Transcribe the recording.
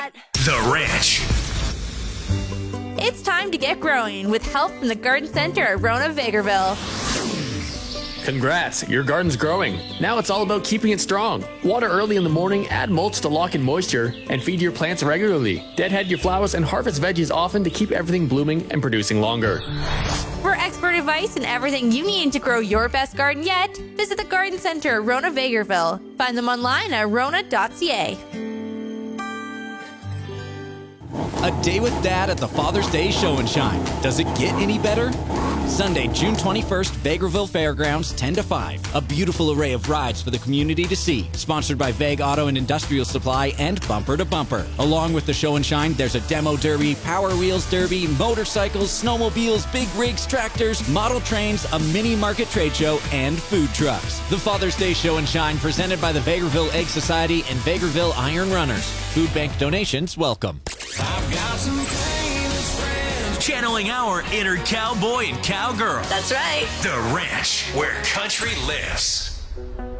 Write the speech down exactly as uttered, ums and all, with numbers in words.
The Ranch. It's time to get growing with help from the Garden Center at Rona Vegreville. Congrats, your garden's growing. Now it's all about keeping it strong. Water early in the morning, add mulch to lock in moisture, and feed your plants regularly. Deadhead your flowers and harvest veggies often to keep everything blooming and producing longer. For expert advice and everything you need to grow your best garden yet, visit the Garden Center at Rona Vegreville. Find them online at rona dot c a. A day with Dad at the Father's Day Show and Shine. Does it get any better? Sunday, June twenty-first, Vegreville Fairgrounds, ten to five. A beautiful array of rides for the community to see. Sponsored by Veg Auto and Industrial Supply and Bumper to Bumper. Along with the show and shine, there's a demo derby, Power Wheels derby, motorcycles, snowmobiles, big rigs, tractors, model trains, a mini market trade show, and food trucks. The Father's Day Show and Shine, presented by the Vegreville Egg Society and Vegreville Iron Runners. Food bank donations welcome. I've got some famous friends. Channeling our inner cowboy and cowgirl. That's right. The Ranch, where country lives.